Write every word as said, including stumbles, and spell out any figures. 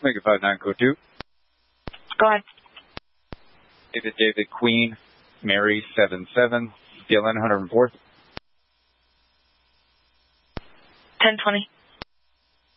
Make it five nine code two. Go ahead. David, David, Queen, Mary, seven seven, Dylan, one hundred fourth. ten twenty.